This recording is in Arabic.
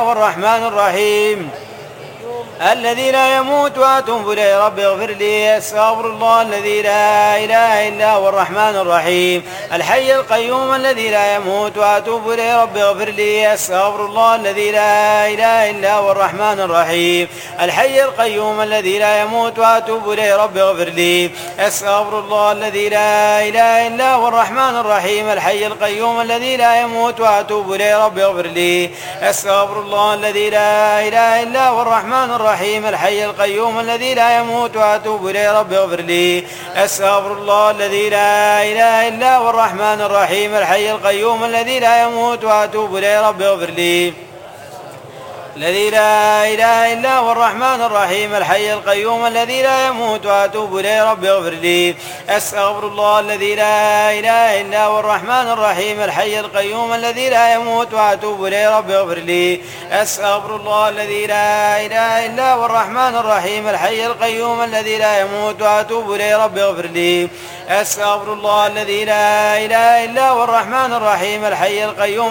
والرحمن الرحيم الذي لا يموت وأتوب إليه رب اغفر لي أستغفر الله الذي لا إله إلا هو الرحمن الرحيم الحي القيوم الذي لا يموت وأتوب إليه رب اغفر لي أستغفر الله الذي لا إله إلا هو الرحمن الرحيم الحي القيوم الذي لا يموت وأتوب إليه رب اغفر لي أستغفر الله الذي لا إله إلا هو الرحمن الرحيم الحي القيوم الذي لا يموت وأتوب إليه رب اغفر لي أستغفر الله الذي لا إله إلا هو الرحمن الرحيم الحي القيوم الذي لا يموت وأتوب إليه رب اغفر لي أستغفر الله الذي لا إله إلا هو الرحمن الرحيم الحي القيوم الذي لا يموت وأتوب إليه رب اغفر لي الذي لا إله إلا هو الرحمن الرحيم الحي القيوم الذي لا يموت وأتوب إليه رب اغفر لي أستغفر الله الذي لا إله إلا هو الرحمن الرحيم الحي القيوم الذي لا يموت وأتوب إليه رب اغفر لي أستغفر الله الذي لا إله إلا هو الرحمن الرحيم الحي القيوم الذي لا يموت وأتوب إليه رب اغفر لي أستغفر الله الذي لا إله إلا هو الرحمن الرحيم الحي القيوم